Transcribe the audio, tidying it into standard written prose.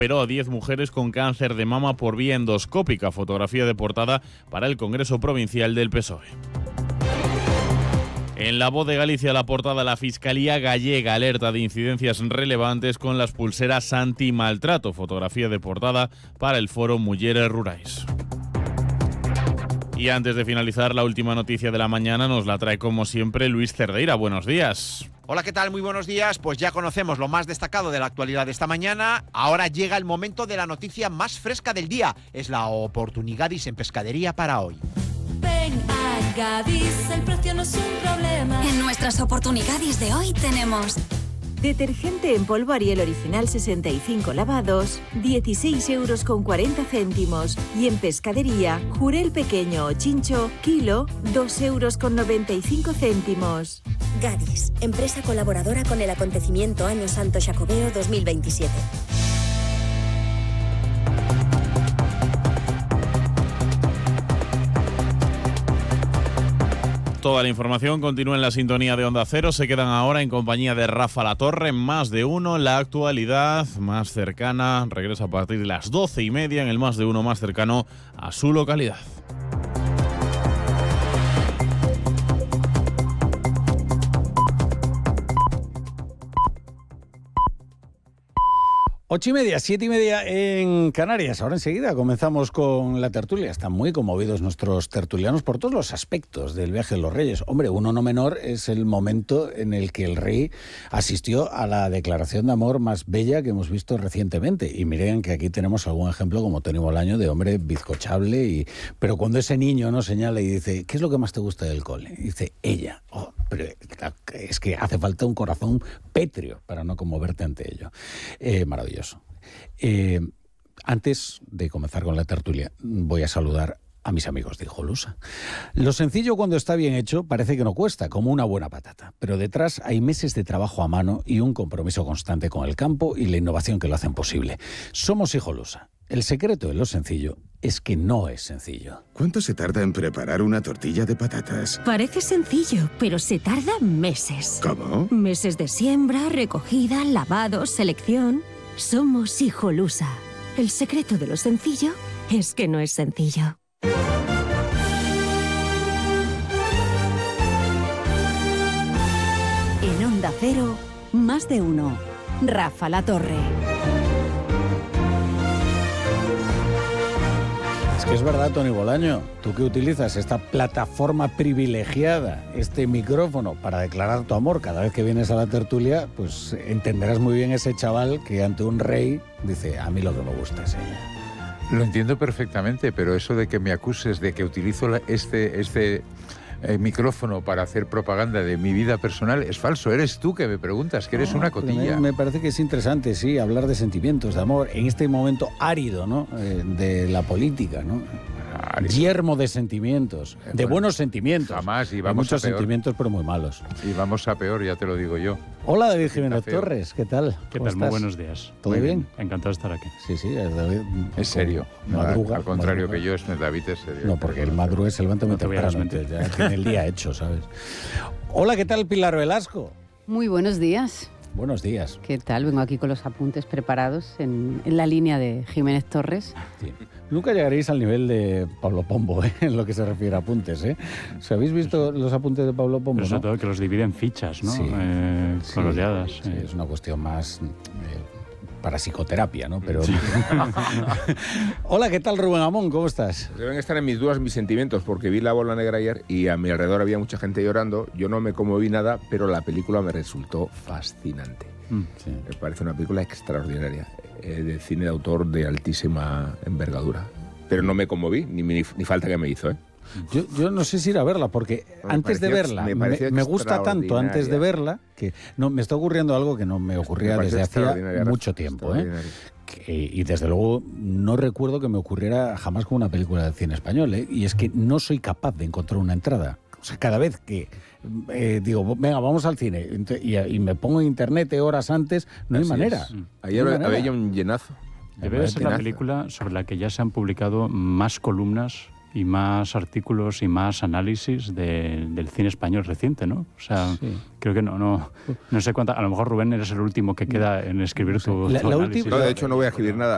Operó a 10 mujeres con cáncer de mama por vía endoscópica. Fotografía de portada para el Congreso Provincial del PSOE. En La Voz de Galicia, la portada, la Fiscalía gallega alerta de incidencias relevantes con las pulseras antimaltrato. Fotografía de portada para el foro Mulleres Rurais. Y antes de finalizar, la última noticia de la mañana nos la trae como siempre Luis Cerdeira. Buenos días. Hola, ¿qué tal? Muy buenos días. Pues ya conocemos lo más destacado de la actualidad de esta mañana. Ahora llega el momento de la noticia más fresca del día. Es la oportunidades en pescadería para hoy. Ven a Gadis, el precio no es un problema. En nuestras oportunidades de hoy tenemos detergente en polvo Ariel original 65 lavados, 16,40 €. Y en pescadería, jurel pequeño o chincho, kilo, 2,95 €. Gadis, empresa colaboradora con el acontecimiento Año Santo Xacobeo 2027. Toda la información continúa en la sintonía de Onda Cero. Se quedan ahora en compañía de Rafa Latorre. Más de uno, la actualidad más cercana. Regresa a partir de las 12:30 en el Más de Uno más cercano a su localidad. Ocho y media, 7:30 en Canarias. Ahora enseguida comenzamos con la tertulia. Están muy conmovidos nuestros tertulianos por todos los aspectos del viaje de los Reyes. Hombre, uno no menor es el momento en el que el rey asistió a la declaración de amor más bella que hemos visto recientemente. Y miren que aquí tenemos algún ejemplo como Tony Bolaño de hombre bizcochable. Pero cuando ese niño no señala y dice, ¿qué es lo que más te gusta del cole? Y dice, ella. Oh, pero es que hace falta un corazón pétreo para no conmoverte ante ello. Maravilloso. Antes de comenzar con la tertulia, voy a saludar a mis amigos de Hijolusa. Lo sencillo cuando está bien hecho parece que no cuesta, como una buena patata, pero detrás hay meses de trabajo a mano y un compromiso constante con el campo y la innovación que lo hacen posible. Somos Hijolusa. El secreto de lo sencillo es que no es sencillo. ¿Cuánto se tarda en preparar una tortilla de patatas? Parece sencillo, pero se tarda meses. ¿Cómo? Meses de siembra, recogida, lavado, selección. Somos Hijolusa. El secreto de lo sencillo es que no es sencillo. En Onda Cero, Más de Uno. Rafa Latorre. Es que es verdad, Tony Bolaño, tú que utilizas esta plataforma privilegiada, este micrófono para declarar tu amor cada vez que vienes a la tertulia, pues entenderás muy bien ese chaval que ante un rey dice, a mí lo que me gusta es ella. Lo entiendo perfectamente, pero eso de que me acuses de que utilizo este micrófono para hacer propaganda de mi vida personal es falso. Eres tú que me preguntas, que eres una cotilla. Me parece que es interesante, sí, hablar de sentimientos, de amor, en este momento árido, ¿no? De la política, ¿no? Yermo de sentimientos, de buenos sentimientos. Jamás, y hay vamos muchos a peor. Sentimientos, pero muy malos. Y vamos a peor, ya te lo digo yo. Hola, David Jiménez Torres, ¿qué tal? ¿Qué ¿Cómo tal? Muy estás? buenos días. ¿Todo bien? Encantado de estar aquí. Sí, David. Es serio. Madruga, al contrario madruga. que yo, David es serio. No, porque el madruga se levanta muy No te voy a temprano, desmentir. entonces ya tiene el día hecho, ¿sabes? Hola, ¿qué tal, Pilar Velasco? Muy buenos días. Buenos días. ¿Qué tal? Vengo aquí con los apuntes preparados en la línea de Jiménez Torres. Sí. Nunca llegaréis al nivel de Pablo Pombo, en lo que se refiere a apuntes, ¿eh? ¿Os habéis visto los apuntes de Pablo Pombo? Pero sobre ¿no? todo que los divide en fichas, ¿no? Sí. Coloreadas. Sí, es una cuestión más para psicoterapia, ¿no? Pero Sí. Hola, ¿qué tal, Rubén Amón? ¿Cómo estás? Deben estar en mis dudas mis sentimientos, porque vi La Bola Negra ayer y a mi alrededor había mucha gente llorando. Yo no me conmoví nada, pero la película me resultó fascinante. Sí. Me parece una película extraordinaria, de cine de autor de altísima envergadura. Pero no me conmoví, ni falta que me hizo, ¿eh? Yo no sé si ir a verla, porque antes de verla me gusta tanto antes de verla que no me está ocurriendo algo que no me ocurría desde hacía mucho tiempo, ¿eh? Y desde luego no recuerdo que me ocurriera jamás con una película de cine español, ¿eh? Y es que no soy capaz de encontrar una entrada. O sea, cada vez que digo, venga, vamos al cine y me pongo en internet horas antes, no hay manera. Ayer había un llenazo. Debe de ser la película sobre la que ya se han publicado más columnas y más artículos y más análisis del cine español reciente, ¿no? O sea, sí. Creo que no sé cuánta. A lo mejor, Rubén, eres el último que queda en escribir tu análisis. No, de hecho no voy a escribir nada.